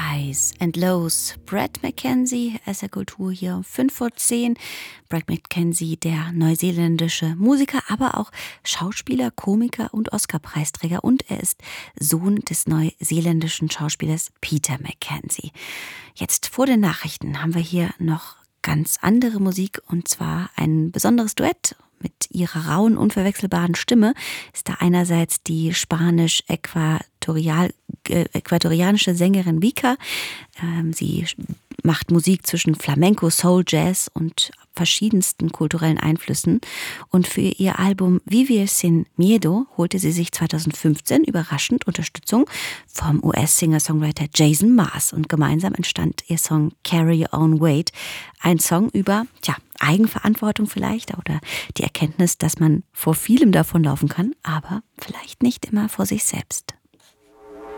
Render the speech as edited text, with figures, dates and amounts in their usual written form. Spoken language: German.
Highs and Lows. Brad Mackenzie, SR-Kultur hier um 5:10 Uhr. Brad Mackenzie, der neuseeländische Musiker, aber auch Schauspieler, Komiker und Oscar-Preisträger. Und er ist Sohn des neuseeländischen Schauspielers Peter Mackenzie. Jetzt vor den Nachrichten haben wir hier noch ganz andere Musik, und zwar ein besonderes Duett. Mit ihrer rauen, unverwechselbaren Stimme ist da einerseits die spanisch-äquatorianische Sängerin Vika. Sie macht Musik zwischen Flamenco, Soul, Jazz und verschiedensten kulturellen Einflüssen. Und für ihr Album Vivir Sin Miedo holte sie sich 2015 überraschend Unterstützung vom US-Singer-Songwriter Jason Mraz. Und gemeinsam entstand ihr Song Carry Your Own Weight. Ein Song über Eigenverantwortung vielleicht oder die Erkenntnis, dass man vor vielem davonlaufen kann, aber vielleicht nicht immer vor sich selbst.